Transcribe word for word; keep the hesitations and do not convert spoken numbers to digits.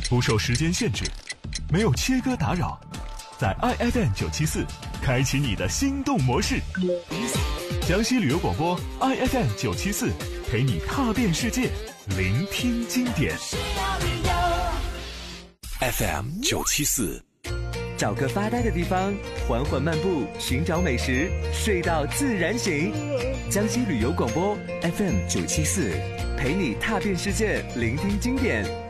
不受时间限制，没有切割打扰，在 I F M 九七四开启你的心动模式。江西旅游广播 I F M 九七四陪你踏遍世界，聆听经典。 F M 九七四， 找个发呆的地方，缓缓漫步，寻找美食，睡到自然醒。江西旅游广播 F M 九七四，陪你踏遍世界，聆听经典。